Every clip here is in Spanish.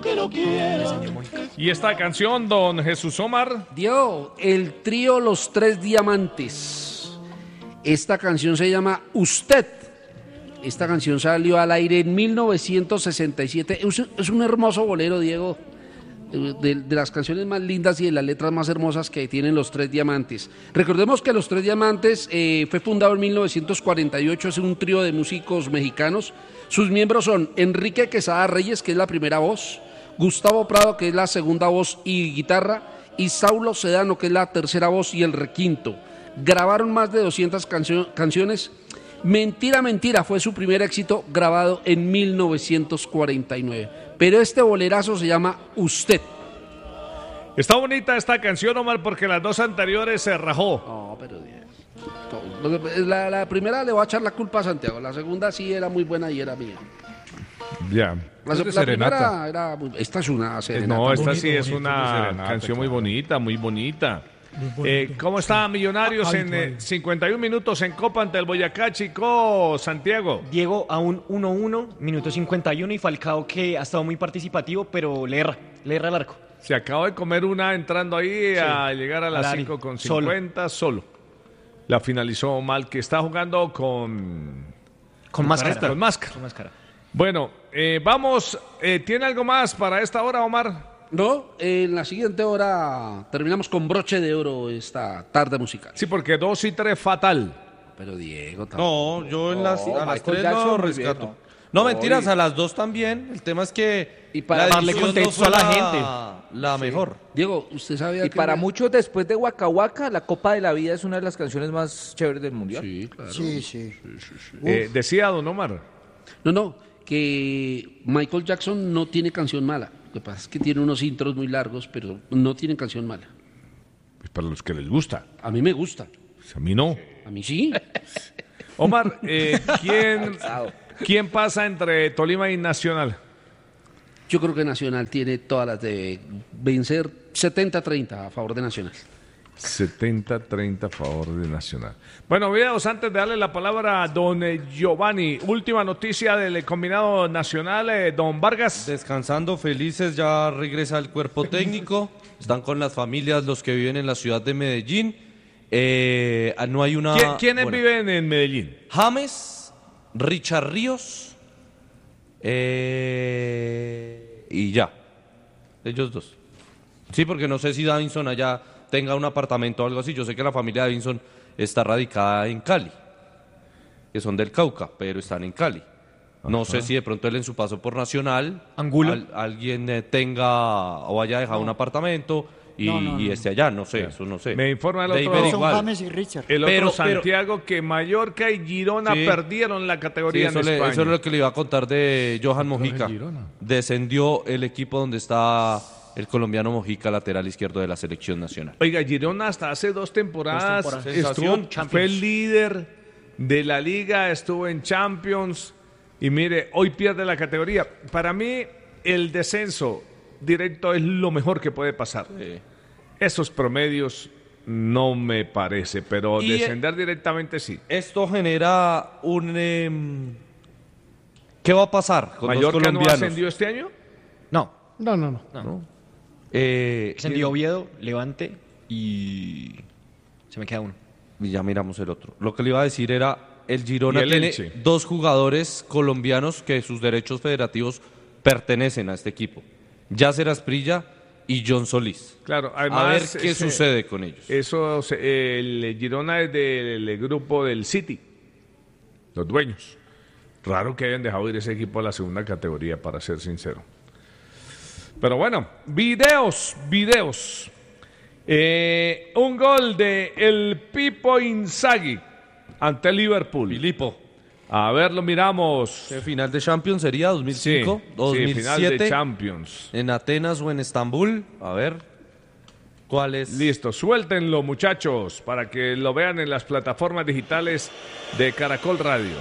que lo quiera. ¿Y esta canción, don Jesús Omar? Diego, el trío Los Tres Diamantes. Esta canción se llama Usted. Esta canción salió al aire en 1967. Es un hermoso bolero, Diego. De las canciones más lindas y de las letras más hermosas que tienen Los Tres Diamantes. Recordemos que Los Tres Diamantes fue fundado en 1948, es un trío de músicos mexicanos. Sus miembros son Enrique Quesada Reyes, que es la primera voz, Gustavo Prado, que es la segunda voz y guitarra, y Saulo Sedano, que es la tercera voz y el requinto. Grabaron más de 200 canciones. Mentira, mentira, fue su primer éxito grabado en 1949. Pero este bolerazo se llama Usted. Está bonita esta canción, Omar, porque las dos anteriores se rajó. No, pero la primera le voy a echar la culpa a Santiago. La segunda sí era muy buena y era mía. Ya. La primera era esta es una serenata. No, esta sí es una canción muy bonita, muy bonita. ¿Cómo está Millonarios en 51 minutos en Copa ante el Boyacá Chico, Santiago? Diego a un 1-1, minuto 51, y Falcao, que ha estado muy participativo, pero le erra al arco. Se acaba de comer una entrando ahí a llegar a las 5:50 solo. La finalizó mal, que está jugando con máscara. Con máscara. Bueno, vamos, ¿tiene algo más para esta hora, Omar? No, en la siguiente hora terminamos con broche de oro esta tarde musical. Sí, porque 2 y 3 fatal. Pero Diego tampoco. No, yo a las 3 no rescato. No, mentiras, a las 2 también. El tema es que y para darle contexto a la gente, la mejor. Diego, usted sabía que para muchos, después de Waka Waka, la Copa de la Vida es una de las canciones más chéveres del mundial. Sí, claro. Sí. Decía don Omar. No, que Michael Jackson no tiene canción mala. Lo que pasa es que tiene unos intros muy largos, pero no tienen canción mala. Pues para los que les gusta. A mí me gusta. Pues a mí no. A mí sí. Omar, ¿quién pasa entre Tolima y Nacional? Yo creo que Nacional tiene todas las de vencer. 70-30 a favor de Nacional. 70-30 a favor de Nacional. Bueno, videos antes de darle la palabra a don Giovanni. Última noticia del combinado nacional, don Vargas. Descansando felices, ya regresa el cuerpo técnico. Están con las familias los que viven en la ciudad de Medellín. No hay una... ¿Quiénes viven en Medellín? James, Richard Ríos y ya. Ellos dos. Sí, porque no sé si Davinson allá tenga un apartamento o algo así. Yo sé que la familia de Davinson está radicada en Cali, que son del Cauca, pero están en Cali. No sé si de pronto él en su paso por Nacional, alguien tenga o haya dejado un apartamento y esté allá, no sé, eso no sé. Me informa el otro, son James y Richard. El otro Santiago, que Mallorca y Girona perdieron la categoría en España. Eso es lo que le iba a contar de Johan Mojica. Descendió el equipo donde está el colombiano Mojica, lateral izquierdo de la selección nacional. Oiga, Girona hasta hace 2 temporadas fue el líder de la liga, estuvo en Champions y mire, hoy pierde la categoría. Para mí el descenso directo es lo mejor que puede pasar. Sí. Esos promedios no me parece, pero descender directamente sí. Esto genera un... ¿Qué va a pasar con ¿Mallorca los colombianos? no ascendió este año? No. Ascendió Oviedo, Levante y se me queda uno. Y ya miramos el otro. Lo que le iba a decir era, el Girona tiene 2 jugadores colombianos que sus derechos federativos pertenecen a este equipo. Yasser Asprilla y John Solís. Claro, además, a ver qué sucede con ellos. El Girona es del grupo del City, los dueños. Raro que hayan dejado ir ese equipo a la segunda categoría, para ser sincero. Pero bueno, videos. Un gol de el Pipo Inzaghi ante el Liverpool. Filipo. A ver, lo miramos. ¿Qué final de Champions sería? ¿2005? Sí, 2007. Final de Champions. ¿En Atenas o en Estambul? A ver. ¿Cuál es? Listo, suéltenlo, muchachos, para que lo vean en las plataformas digitales de Caracol Radio.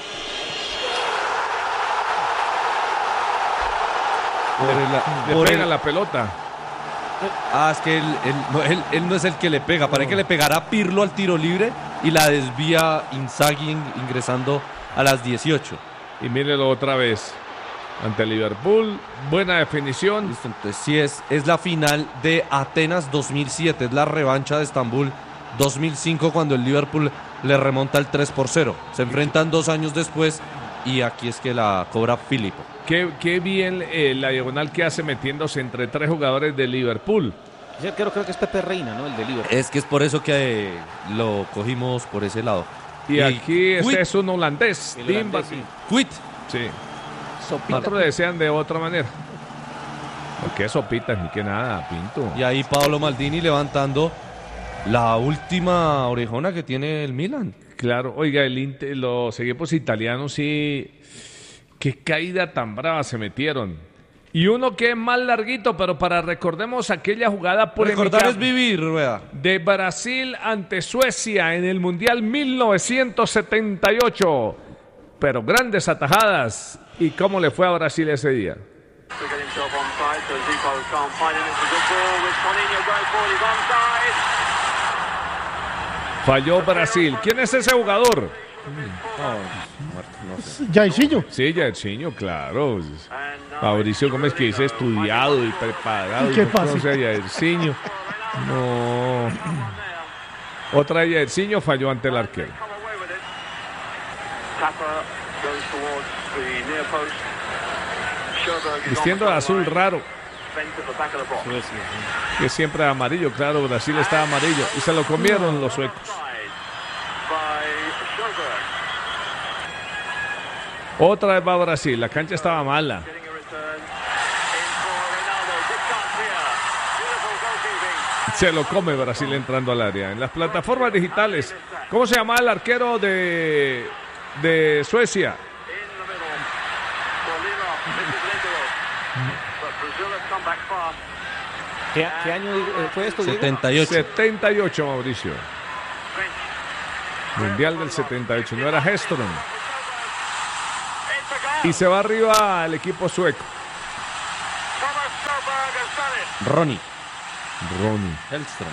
Le pega la pelota. Es que él no es el que le pega. Parece que le pegará Pirlo al tiro libre y la desvía Inzaghi ingresando a las 18. Y mírelo otra vez. ante Liverpool. Buena definición. Listo, entonces sí es la final de Atenas 2007, es la revancha de Estambul 2005 cuando el Liverpool le remonta el 3-0. Se enfrentan 2 años después y aquí es que la cobra Filippo. Qué bien la diagonal que hace metiéndose entre 3 jugadores de Liverpool. Ese arquero creo que es Pepe Reina, ¿no? El de Liverpool. Es que es por eso que lo cogimos por ese lado. Y aquí este es un holandés. Quit. Sí. Sopita. Otros desean de otra manera. ¿Por qué sopitas ni qué nada, Pinto? Y ahí Paolo Maldini levantando la última orejona que tiene el Milan. Claro, oiga, los equipos italianos sí, qué caída tan brava se metieron. Y uno que es más larguito, pero recordemos aquella jugada polémica. Recordar es vivir, Rueda. De Brasil ante Suecia en el Mundial 1978. Pero grandes atajadas. ¿Y cómo le fue a Brasil ese día? Falló Brasil. ¿Quién es ese jugador? Jairzinho. Sí, Jairzinho, claro. Mauricio Gómez, que dice estudiado y preparado. ¿Qué pasa? No sé, Jairzinho. No. Otra de Jairzinho falló ante el arquero. Vistiendo de azul raro. Que siempre amarillo, claro, Brasil está amarillo. Y se lo comieron los suecos. Otra vez va Brasil, la cancha estaba mala. Se lo come Brasil entrando al área. En las plataformas digitales, ¿cómo se llama el arquero de Suecia? ¿Qué año fue esto, Diego? 78. 78, Mauricio. Mundial del 78, no era Hestrom. Y se va arriba el equipo sueco. Ronnie Hellström.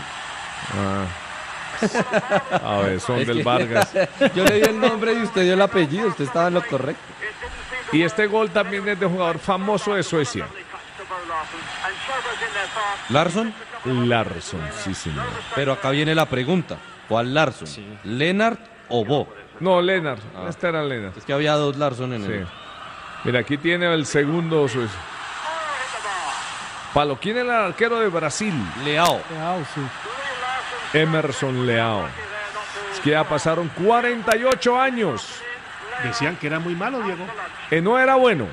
A ver, son del Vargas. Yo le di el nombre y usted dio el apellido, usted estaba en lo correcto. Y este gol también es de un jugador famoso de Suecia. Larsson, sí señor. pero acá viene la pregunta. ¿Cuál Larsson? ¿Lennart o Bo? No, Lennart. Este era Lennart. Es que había 2 Larsson en el... Sí. Mira, aquí tiene el segundo suecio. Palo, ¿quién es el arquero de Brasil? Leao. Sí. Emerson Leao. Es que ya pasaron 48 años. Decían que era muy malo, Diego. No era bueno.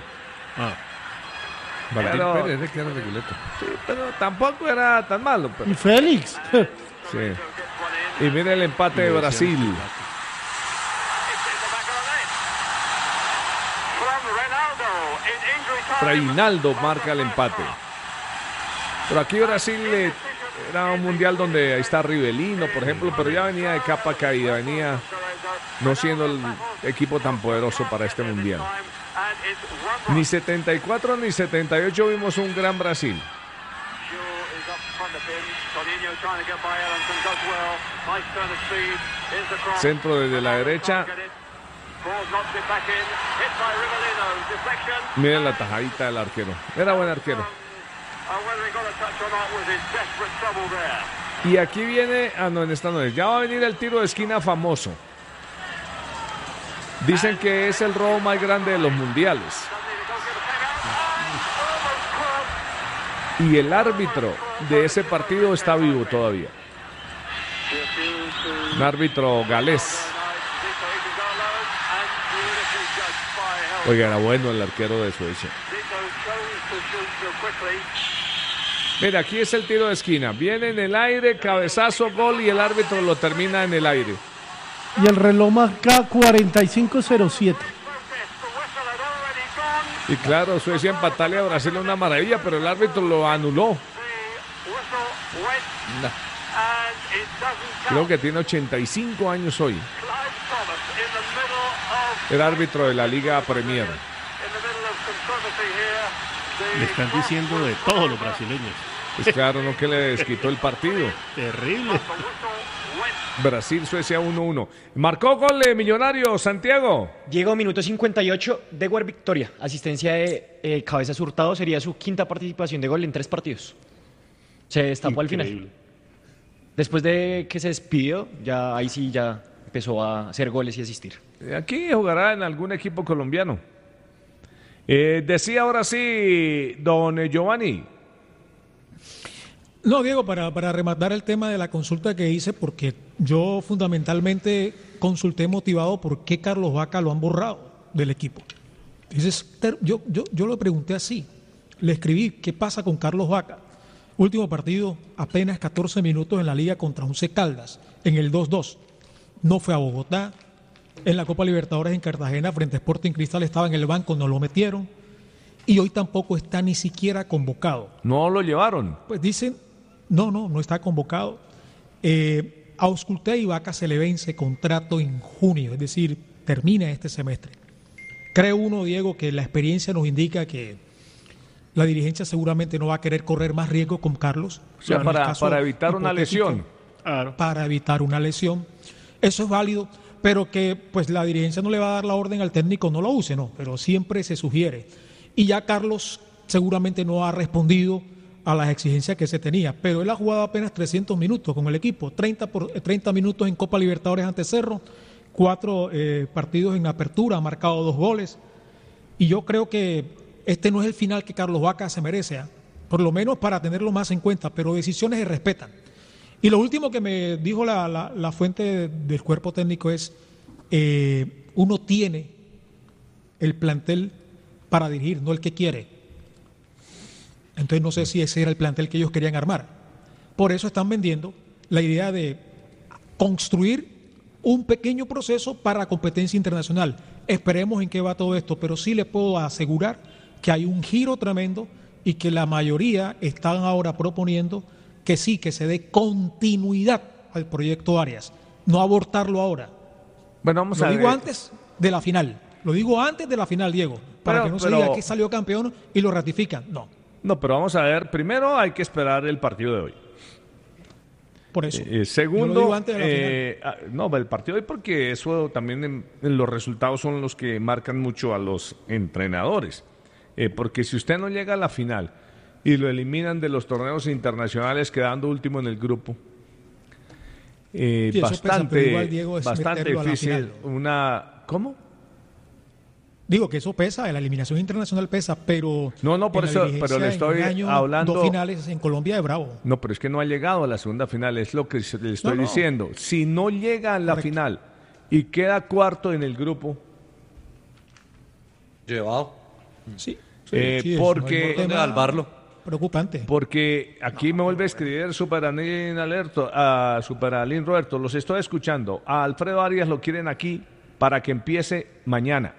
Martín Pero- Pérez, que era reguleta. Sí, pero tampoco era tan malo. Y Félix. Sí. Y mira el empate de Brasil. Reinaldo marca el empate. Pero aquí Brasil era un mundial donde ahí está Rivelino, por ejemplo, pero ya venía de capa caída, venía no siendo el equipo tan poderoso para este mundial. Ni 74 ni 78 vimos un gran Brasil. Centro desde la derecha. Miren la tajadita del arquero. Era buen arquero. Y aquí viene, no, en esta no es. Ya va a venir el tiro de esquina famoso. Dicen que es el robo más grande de los mundiales. Y el árbitro de ese partido está vivo todavía. Un árbitro galés. Oiga, era bueno el arquero de Suecia. Mira, aquí es el tiro de esquina. Viene en el aire, cabezazo, gol y el árbitro lo termina en el aire. Y el reloj marca 45:07. Y claro, Suecia empatarle a Brasil es una maravilla, pero el árbitro lo anuló. Creo que tiene 85 años hoy. El árbitro de la Liga Premier. Le están diciendo de todos los brasileños. Pues claro, no que le desquitó el partido. Terrible. Brasil-Suecia 1-1. Marcó gol de Millonario, Santiago. Diego, minuto 58, Dewar Victoria. Asistencia de Cabezas Hurtado, sería su quinta participación de gol en 3 partidos. Se destapó al final. Después de que se despidió, ya ahí sí ya empezó a hacer goles y asistir. Aquí jugará en algún equipo colombiano. Decía ahora sí, don Giovanni. No, Diego, para rematar el tema de la consulta que hice, porque yo fundamentalmente consulté motivado por qué Carlos Vaca lo han borrado del equipo. Entonces, yo lo pregunté así, le escribí, ¿qué pasa con Carlos Vaca? Último partido, apenas 14 minutos en la liga contra Once Caldas, en el 2-2. No fue a Bogotá, en la Copa Libertadores en Cartagena, frente a Sporting Cristal, estaba en el banco, no lo metieron, y hoy tampoco está ni siquiera convocado. ¿No lo llevaron? Pues dicen... No está convocado. A Ausculté y Vaca se le vence contrato en junio, es decir, termina este semestre. Cree uno, Diego, que la experiencia nos indica que la dirigencia seguramente no va a querer correr más riesgo con Carlos. O sea, para evitar una lesión. Claro. Para evitar una lesión. Eso es válido, pero que pues la dirigencia no le va a dar la orden al técnico, no lo use, no, pero siempre se sugiere. Y ya Carlos seguramente no ha respondido a las exigencias que se tenía, pero él ha jugado apenas 300 minutos con el equipo, 30 minutos en Copa Libertadores ante Cerro, 4 partidos en apertura, ha marcado 2 goles, y yo creo que este no es el final que Carlos Vaca se merece, por lo menos para tenerlo más en cuenta, pero decisiones se respetan. Y lo último que me dijo la fuente del cuerpo técnico es, uno tiene el plantel para dirigir, no el que quiere. Entonces no sé si ese era el plantel que ellos querían armar. Por eso están vendiendo la idea de construir un pequeño proceso para competencia internacional. Esperemos en qué va todo esto, pero sí le puedo asegurar que hay un giro tremendo y que la mayoría están ahora proponiendo que sí, que se dé continuidad al proyecto Arias, no abortarlo ahora. Bueno, vamos a Lo ver. digo antes de la final. Lo digo antes de la final, Diego, para que no se diga que salió campeón y lo ratifican. No, pero vamos a ver. Primero hay que esperar el partido de hoy. Por eso. Segundo, yo lo digo antes de la final. no, el partido de hoy porque eso también en los resultados son los que marcan mucho a los entrenadores. Porque si usted no llega a la final y lo eliminan de los torneos internacionales quedando último en el grupo, bastante, igual, Diego, es bastante difícil. ¿Cómo? Digo que eso pesa, la eliminación internacional pesa, pero... No, por eso, pero le estoy hablando... 2 finales en Colombia de bravo. No, pero es que no ha llegado a la segunda final, es lo que le estoy diciendo. Si no llega a la final y queda cuarto en el grupo... Llevado. Sí. Porque... ¿Dónde salvarlo? Preocupante. Porque aquí me vuelve a escribir Superalín Roberto, los estoy escuchando. A Alfredo Arias lo quieren aquí para que empiece mañana.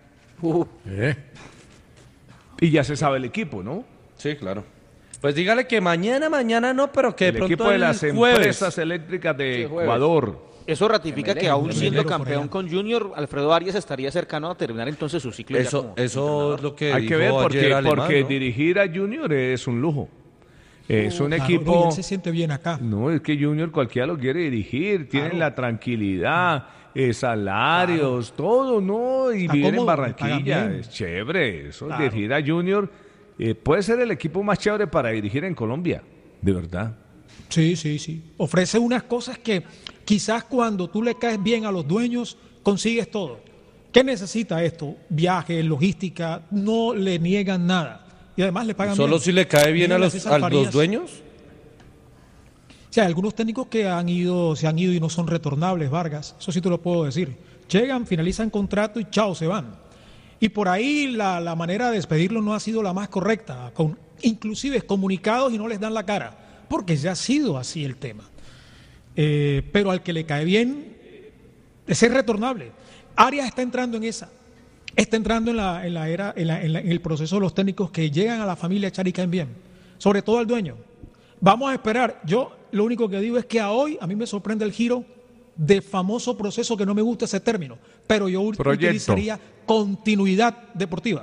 Y ya se sabe el equipo, ¿no? Sí, claro. Pues dígale que mañana no, pero que de el pronto equipo de las jueves. empresas eléctricas de Ecuador. Eso ratifica que aún siendo enero, campeón con Junior, Alfredo Arias estaría cercano a terminar entonces su ciclo. Eso es lo que Hay dijo que ver ayer porque Alemán, ¿no? dirigir a Junior es un lujo. Es un Claro, equipo... y él se siente bien acá. No, es que Junior cualquiera lo quiere dirigir, tienen la tranquilidad, salarios, todo, ¿no? Y Está vivir en cómodo, le pagan Barranquilla, bien. es chévere. Eso, Claro. dirigir a Junior puede ser el equipo más chévere para dirigir en Colombia, de verdad. Sí. Ofrece unas cosas que quizás cuando tú le caes bien a los dueños, consigues todo. ¿Qué necesita esto? Viajes, logística, no le niegan nada. Y además le pagan ¿Solo bien. si le cae bien a Dígale los César Farías. dueños? O sea, hay algunos técnicos que se han ido y no son retornables, Vargas. Eso sí te lo puedo decir. Llegan, finalizan contrato y chao, se van. Y por ahí la manera de despedirlos no ha sido la más correcta, con inclusive comunicados y no les dan la cara, porque ya ha sido así el tema. Pero al que le cae bien es ser retornable. Arias está entrando en esa. Está entrando en el proceso de los técnicos que llegan a la familia a echar y caen bien. Sobre todo al dueño. Vamos a esperar. Yo lo único que digo es que hoy a mí me sorprende el giro de famoso proceso, que no me gusta ese término, pero yo utilizaría continuidad deportiva.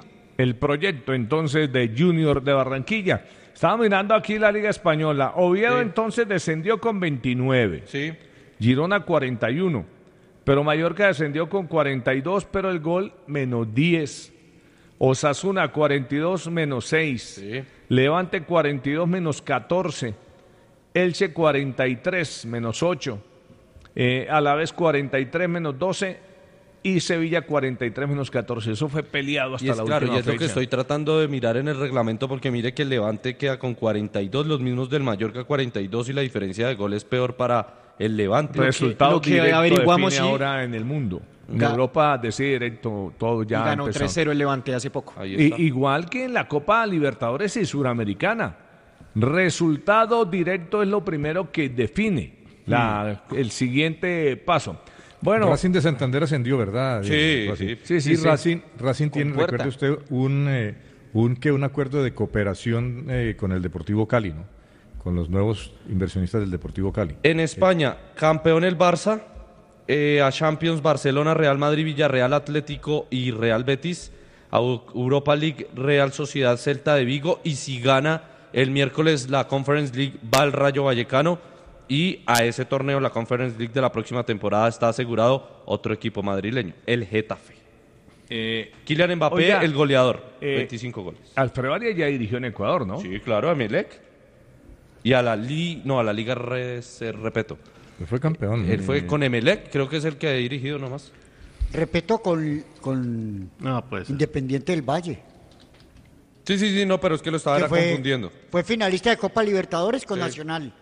el proyecto entonces de Junior de Barranquilla. Estaba mirando aquí la Liga Española. Oviedo entonces descendió con 29. Sí. Girona 41. Pero Mallorca descendió con 42, pero el gol menos 10. Osasuna 42 menos 6. Sí. Levante 42 menos 14. Elche 43 menos 8. Alavés 43 menos 12. Y Sevilla 43 menos 14. Eso fue peleado hasta la última fecha. Y es lo que estoy tratando de mirar en el reglamento, porque mire que el Levante queda con 42, los mismos del Mallorca 42, y la diferencia de gol es peor para el Levante. Resultado lo que directo averiguamos, define sí. ahora en el mundo. En Europa decide directo todo ya. Y ganó empezó. 3-0 el Levante hace poco. Ahí está. Igual que en la Copa Libertadores y Suramericana. Resultado directo es lo primero que define el siguiente paso. Bueno, Racing de Santander ascendió, ¿verdad? Sí, Racing. sí. Sí. Racing tiene, recuerde usted, un acuerdo de cooperación con el Deportivo Cali, ¿no? Con los nuevos inversionistas del Deportivo Cali. En España, campeón el Barça, a Champions Barcelona, Real Madrid, Villarreal, Atlético y Real Betis, a Europa League, Real Sociedad, Celta de Vigo, y si gana el miércoles la Conference League va al Rayo Vallecano. Y a ese torneo, la Conference League de la próxima temporada, está asegurado otro equipo madrileño, el Getafe. Kylian Mbappé, Oiga, el goleador, 25 goles. Alfredo Arias ya dirigió en Ecuador, ¿no? Sí, claro, a Emelec. Y a la Liga Repeto. Fue campeón. Él fue con Emelec, creo que es el que ha dirigido nomás. Repeto, con No, pues. Independiente del Valle. Sí, no, pero es que lo estaba Que confundiendo. Fue finalista de Copa Libertadores con Sí. Nacional.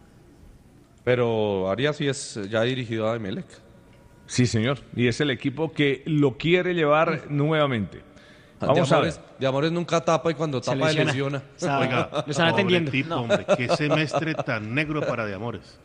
Pero Arias sí ya ha dirigido a Emelec. Sí, señor. Y es el equipo que lo quiere llevar nuevamente. Vamos a ver. De Amores nunca tapa, y cuando Se tapa lesiona. lesiona. O sea, Oiga, lo están pobre atendiendo. tipo, hombre, qué semestre tan negro para De Amores.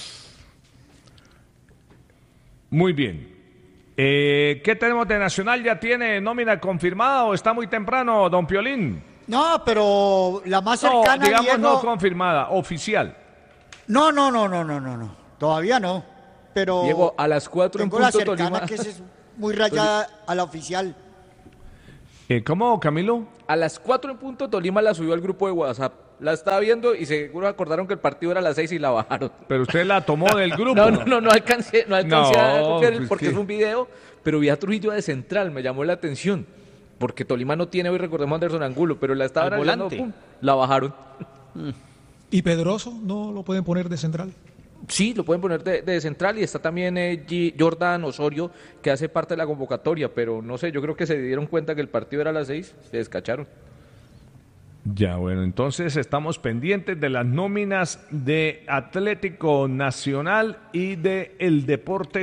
Muy bien. ¿Qué tenemos de Nacional? ¿Ya tiene nómina confirmada o está muy temprano, don Piolín? No, pero la más No, cercana, digamos Diego... no confirmada, oficial. No. Todavía no. Pero Diego, a las 4 en tengo la punto cercana Tolima. que es muy rayada a la oficial. ¿Cómo, Camilo? A las 4 en punto Tolima la subió al grupo de WhatsApp. La estaba viendo y seguro acordaron que el partido era a las 6 y la bajaron. Pero usted la tomó del grupo. No alcancé a copiar pues porque sí. es un video, pero vi a Trujillo de central, me llamó la atención. Porque Tolima no tiene hoy, recordemos, a Anderson Angulo, pero la estaban Al analizando, volante. pum, la bajaron. ¿Y Pedroso no lo pueden poner de central? Sí, lo pueden poner de central, y está también Jordan Osorio, que hace parte de la convocatoria, pero no sé, yo creo que se dieron cuenta que el partido era a las 6, se descacharon. Ya, bueno, entonces estamos pendientes de las nóminas de Atlético Nacional y de el Deportes